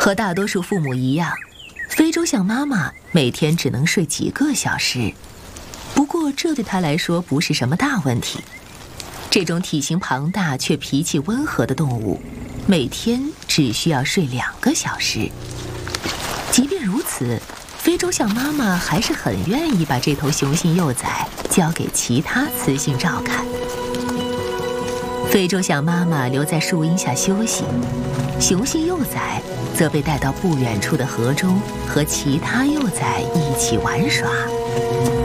和大多数父母一样，非洲象妈妈每天只能睡几个小时，不过这对她来说不是什么大问题。这种体型庞大却脾气温和的动物，每天只需要睡2个小时。即便如此，非洲象妈妈还是很愿意把这头雄性幼崽交给其他雌性照看。非洲象妈妈留在树荫下休息，雄性幼崽则被带到不远处的河中和其他幼崽一起玩耍。